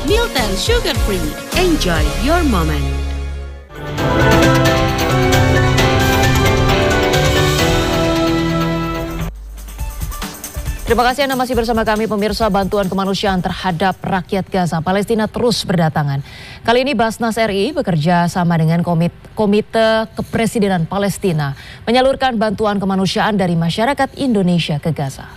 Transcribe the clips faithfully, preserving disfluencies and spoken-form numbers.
Milten Sugar Free. Enjoy your moment. Terima kasih Anda masih bersama kami pemirsa. Bantuan kemanusiaan terhadap rakyat Gaza Palestina terus berdatangan. Kali ini Basnas R I bekerja sama dengan Komite, Komite Kepresidenan Palestina menyalurkan bantuan kemanusiaan dari masyarakat Indonesia ke Gaza.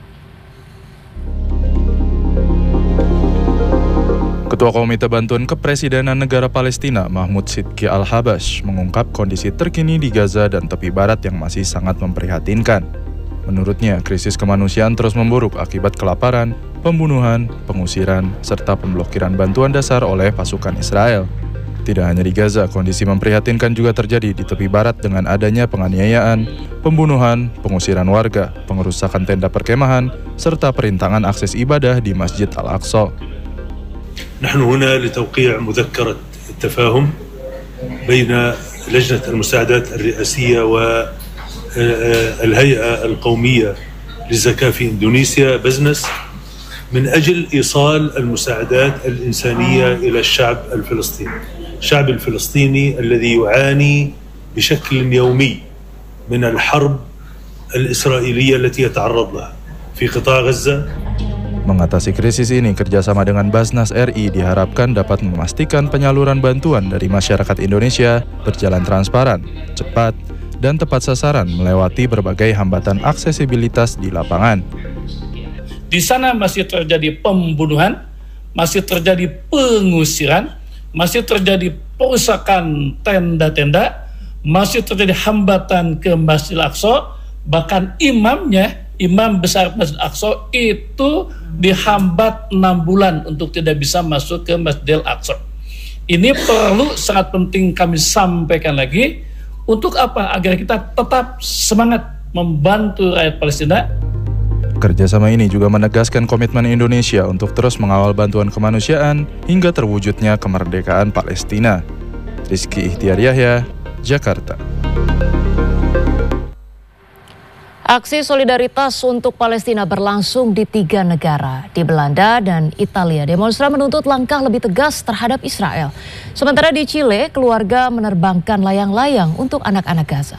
Ketua Komite Bantuan Kepresidenan Negara Palestina Mahmud Sidki Al-Habash mengungkap kondisi terkini di Gaza dan tepi barat yang masih sangat memprihatinkan. Menurutnya, krisis kemanusiaan terus memburuk akibat kelaparan, pembunuhan, pengusiran, serta pemblokiran bantuan dasar oleh pasukan Israel. Tidak hanya di Gaza, kondisi memprihatinkan juga terjadi di tepi barat dengan adanya penganiayaan, pembunuhan, pengusiran warga, pengerusakan tenda perkemahan, serta perintangan akses ibadah di Masjid Al-Aqsa. نحن هنا لتوقيع مذكرة التفاهم بين لجنة المساعدات الرئاسية والهيئة القومية للزكاة في إندونيسيا بزنس من أجل إيصال المساعدات الإنسانية إلى الشعب الفلسطيني. الشعب الفلسطيني الذي يعاني بشكل يومي من الحرب الإسرائيلية التي يتعرض لها في قطاع غزة. Mengatasi krisis ini, kerjasama dengan Basnas R I diharapkan dapat memastikan penyaluran bantuan dari masyarakat Indonesia berjalan transparan, cepat, dan tepat sasaran melewati berbagai hambatan aksesibilitas di lapangan. Di sana masih terjadi pembunuhan, masih terjadi pengusiran, masih terjadi perusakan tenda-tenda, masih terjadi hambatan ke Masjid Al-Aqsa, bahkan imamnya, imam besar Masjid Al-Aqsa itu dihambat enam bulan untuk tidak bisa masuk ke Masjid Al-Aqsa. Ini perlu sangat penting kami sampaikan lagi. Untuk apa? Agar kita tetap semangat membantu rakyat Palestina. Kerjasama ini juga menegaskan komitmen Indonesia untuk terus mengawal bantuan kemanusiaan hingga terwujudnya kemerdekaan Palestina. Rizky Ihtiar Yahya, Jakarta. Aksi solidaritas untuk Palestina berlangsung di tiga negara, di Belanda dan Italia. Demonstran menuntut langkah lebih tegas terhadap Israel. Sementara di Chile, keluarga menerbangkan layang-layang untuk anak-anak Gaza.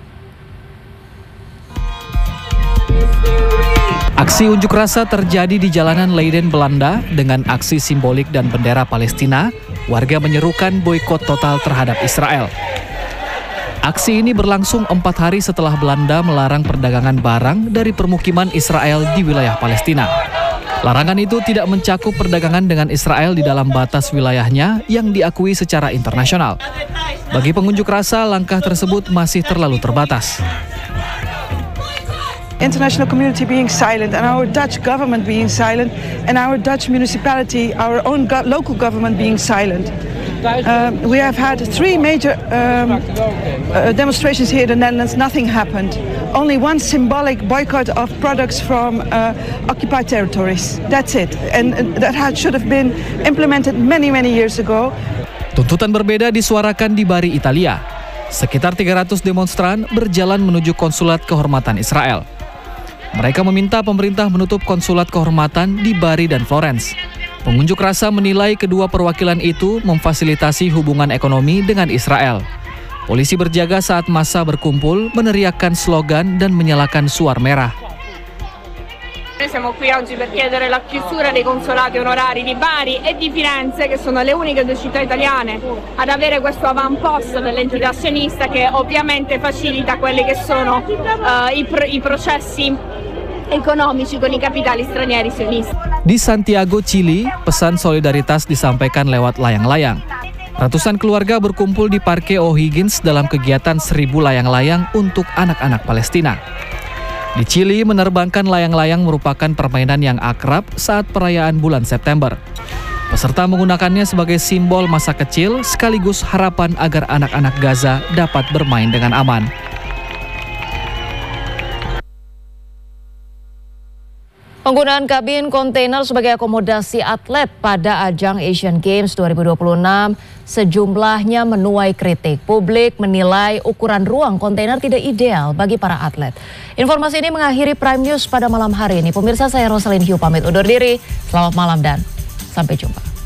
Aksi unjuk rasa terjadi di jalanan Leiden, Belanda. Dengan aksi simbolik dan bendera Palestina, warga menyerukan boikot total terhadap Israel. Aksi ini berlangsung empat hari setelah Belanda melarang perdagangan barang dari permukiman Israel di wilayah Palestina. Larangan itu tidak mencakup perdagangan dengan Israel di dalam batas wilayahnya yang diakui secara internasional. Bagi pengunjuk rasa, langkah tersebut masih terlalu terbatas. International community being silent and our Dutch government being silent and our Dutch municipality, our own go- local government being silent. Uh, we have had three major um, uh, demonstrations here in the Netherlands. Nothing happened. Only one symbolic boycott of products from uh, occupied territories. That's it. And that had, should have been implemented many, many years ago. Tuntutan berbeda disuarakan di Bari, Italia. Sekitar tiga ratus demonstran berjalan menuju konsulat kehormatan Israel. Mereka meminta pemerintah menutup konsulat kehormatan di Bari dan Florence. Pengunjuk rasa menilai kedua perwakilan itu memfasilitasi hubungan ekonomi dengan Israel. Polisi berjaga saat massa berkumpul, meneriakkan slogan dan menyalakan suar merah. Noi siamo qui oggi per chiedere la chiusura dei consolati onorari di Bari e di Firenze, che sono le uniche due città italiane ad avere questo avamposto dell'entità sionista che ovviamente facilita quelli che sono uh, i, pro- i processi ekonomici con i kapitali stranieri sionisti. Di Santiago, Chili, pesan solidaritas disampaikan lewat layang-layang. Ratusan keluarga berkumpul di Parque O'Higgins dalam kegiatan seribu layang-layang untuk anak-anak Palestina. Di Chili, menerbangkan layang-layang merupakan permainan yang akrab saat perayaan bulan September. Peserta menggunakannya sebagai simbol masa kecil sekaligus harapan agar anak-anak Gaza dapat bermain dengan aman. Penggunaan kabin kontainer sebagai akomodasi atlet pada ajang Asian Games dua ribu dua puluh enam sejumlahnya menuai kritik. Publik menilai ukuran ruang kontainer tidak ideal bagi para atlet. Informasi ini mengakhiri Prime News pada malam hari ini. Pemirsa, saya Rosalyn Hiu pamit undur diri. Selamat malam dan sampai jumpa.